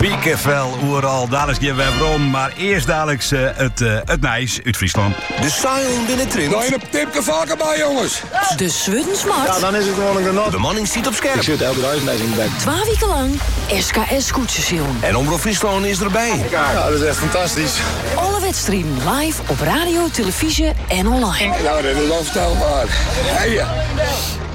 Biekenvel, Oeral, dadelijk geven we rond. Maar eerst dadelijk het Nijs uit Friesland. De Sion binnen Trint. Nou, een tipje vaker bij, jongens. De Swuddensmart. Ja, dan is het gewoon een genot. De manning ziet op scherp. Ik zit elke dag in bed. 2 weken lang SKS Koetsjesjoen. En Omroep Friesland is erbij. Ja, dat is echt fantastisch. Alle wedstrijden live op radio, televisie en online. Nou, dat is onvoorstelbaar. Hey,